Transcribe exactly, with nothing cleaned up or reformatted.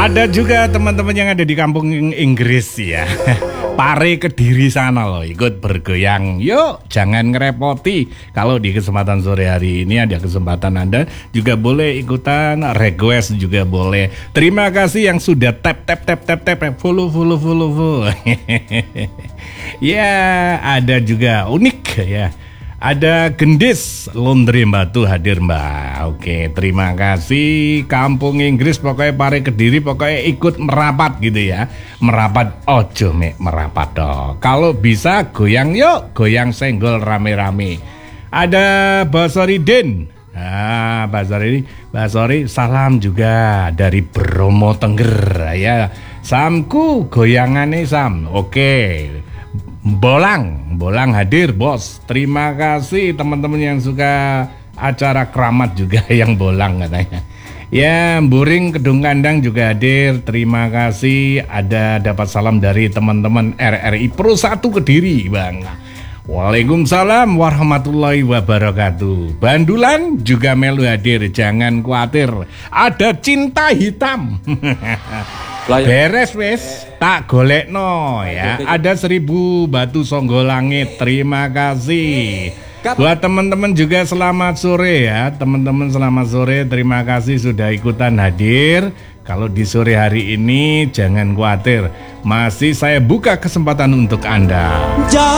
Ada juga teman-teman yang ada di kampung Inggris ya. Pare Kediri sana loh, ikut bergoyang. Yuk, jangan ngerepoti. Kalau di kesempatan sore hari ini ada kesempatan Anda juga boleh ikutan, request juga boleh. Terima kasih yang sudah tap tap tap tap tap follow follow follow follow. Ya, ada juga unik ya. Ada Gendis Laundry Batu hadir Mbak. Oke, terima kasih. Kampung Inggris pokoknya Pare Kediri pokoknya ikut merapat gitu ya. Merapat ojo mek merapat dong. Kalau bisa goyang yuk, goyang senggol rame-rame. Ada Basori Den. Nah, Basori Basori salam juga dari Bromo Tengger ya. Samku goyangannya Sam. Oke. Bolang, Bolang hadir bos. Terima kasih teman-teman yang suka acara keramat juga yang Bolang katanya. Ya, Buring Kedung Kandang juga hadir. Terima kasih. Ada dapat salam dari teman-teman R R I Pro satu Kediri, Bang. Waalaikumsalam warahmatullahi wabarakatuh. Bandulan juga melu hadir. Jangan khawatir, ada cinta hitam. Beres wes, tak golekno ya. Ada seribu batu songgo langit. Terima kasih. Buat teman-teman juga selamat sore ya. Teman-teman selamat sore. Terima kasih sudah ikutan hadir. Kalau di sore hari ini jangan khawatir, masih saya buka kesempatan untuk Anda.